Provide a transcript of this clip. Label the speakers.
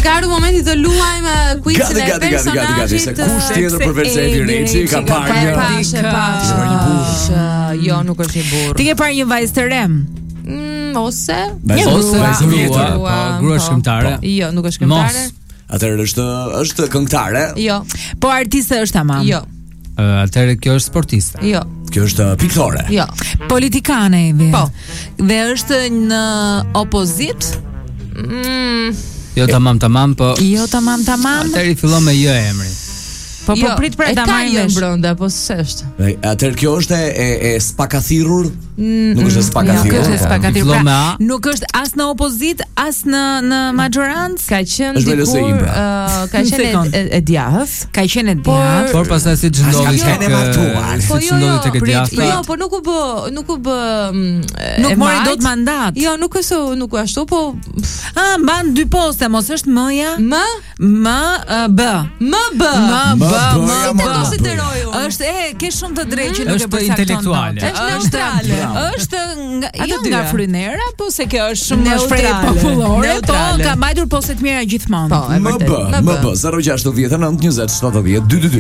Speaker 1: Se ka ardhur momenti të luajmë quizin e personazhit.
Speaker 2: Se kush tjetër përveç Evi Reci ka parë
Speaker 1: Jo, nuk është një burr.
Speaker 3: Ti ke parë një vajzë të re?
Speaker 1: Ose
Speaker 4: grua shkrimtare.
Speaker 1: Jo, nuk është shkrimtare.
Speaker 2: Atëherë është këngëtare?
Speaker 1: Jo.
Speaker 3: Po artiste është tamam?
Speaker 1: Jo.
Speaker 4: Atëherë kjo është sportiste?
Speaker 1: Jo.
Speaker 2: Kjo është piktore?
Speaker 1: Jo.
Speaker 3: Politikane Evi?
Speaker 1: Po.
Speaker 3: Dhe është në opozit?
Speaker 4: Jo tamam, po.
Speaker 3: Jo tamam.
Speaker 4: Atëherë fillon me j emri.
Speaker 3: Po prit pra ta marrë vesh
Speaker 1: brenda, po s'është.
Speaker 2: Atëherë kjo është e spakathirur? Nuk është spakathirur.
Speaker 3: Nuk është as në opozit, as në majorancë.
Speaker 1: Ka qenë dikur, ka qenë e djathtë.
Speaker 3: Por
Speaker 4: pastaj si ç'ndodhi tek e djathta.
Speaker 1: Jo, po nuk u bë
Speaker 3: nuk mori dot mandat.
Speaker 1: Jo, nuk ashtu, po
Speaker 3: mban 2 poste, mos është M-ja? Është ke shumë të drejtë që nuk e përcakton.
Speaker 4: Intelektuale.
Speaker 3: Është neutrale. Është nga frynera, po se kjo është shumë shprehje popullore, po ka mbajtur poste të mira gjithmonë.
Speaker 2: MB 069 20 70 222.